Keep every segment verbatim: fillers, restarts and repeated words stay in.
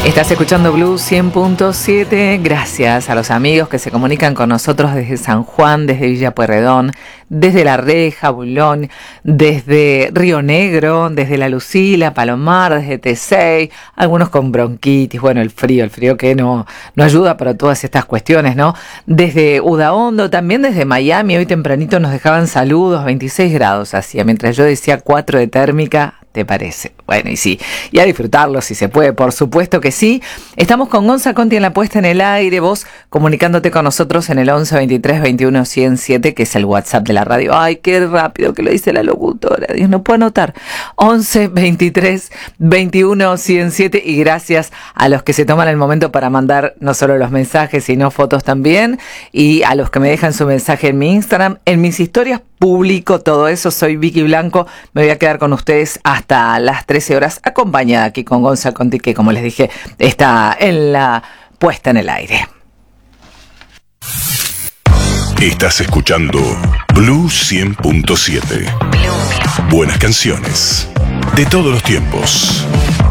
Estás escuchando Blue cien punto siete. Gracias a los amigos que se comunican con nosotros desde San Juan, desde Villa Pueyrredón, desde La Reja, Bulón, desde Río Negro, desde La Lucila, Palomar, desde Tesey, algunos con bronquitis, bueno, el frío, el frío que no, no ayuda para todas estas cuestiones, ¿no? Desde Udaondo, también desde Miami, hoy tempranito nos dejaban saludos, veintiséis grados hacía, mientras yo decía cuatro de térmica. ¿Te parece? Bueno, y sí, y a disfrutarlo si se puede, por supuesto que sí. Estamos con Gonza Conti en la puesta en el aire, vos comunicándote con nosotros en el once veintitrés veintiuno ciento siete, que es el WhatsApp de la radio. Ay, qué rápido que lo dice la locutora, Dios, no puedo anotar. once veintitrés veintiuno ciento siete, y gracias a los que se toman el momento para mandar no solo los mensajes, sino fotos también, y a los que me dejan su mensaje en mi Instagram, en mis historias público todo eso. Soy Vicky Blanco, me voy a quedar con ustedes hasta las trece horas, acompañada aquí con Gonza Conti, que como les dije, está en la puesta en el aire. Estás escuchando Blue cien punto siete. Buenas canciones de todos los tiempos.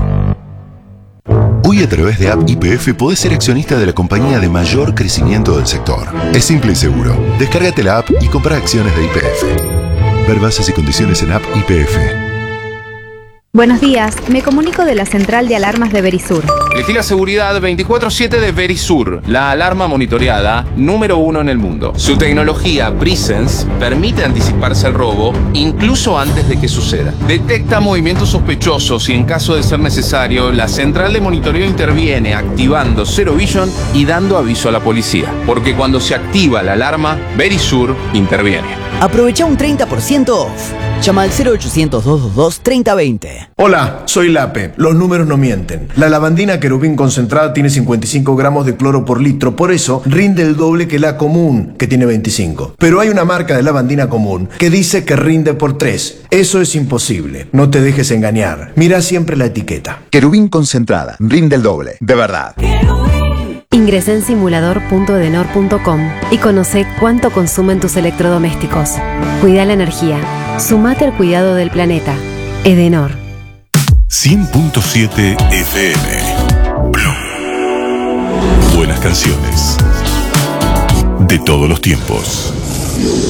Hoy a través de App Y P F podés ser accionista de la compañía de mayor crecimiento del sector. Es simple y seguro. Descárgate la app y compra acciones de Y P F. Ver bases y condiciones en App Y P F. Buenos días, me comunico de la central de alarmas de Verisur. Elegí la seguridad veinticuatro siete de Verisur, la alarma monitoreada número uno en el mundo. Su tecnología Presence permite anticiparse al robo incluso antes de que suceda. Detecta movimientos sospechosos y en caso de ser necesario, la central de monitoreo interviene activando Zero Vision y dando aviso a la policía. Porque cuando se activa la alarma, Verisur interviene. Aprovecha un treinta por ciento off. Llama al cero ochocientos, doscientos veintidós, treinta veinte. Hola, soy Lape. Los números no mienten. La lavandina Querubín concentrada tiene cincuenta y cinco gramos de cloro por litro, por eso rinde el doble que la común, que tiene veinticinco. Pero hay una marca de lavandina común que dice que rinde por tres. Eso es imposible. No te dejes engañar. Mira siempre la etiqueta. Querubín concentrada. Rinde el doble. De verdad. Ingresá en simulador punto edenor punto com y conoce cuánto consumen tus electrodomésticos. Cuida la energía. Sumate al cuidado del planeta. Edenor. cien punto siete F M. Blue. Buenas canciones de todos los tiempos.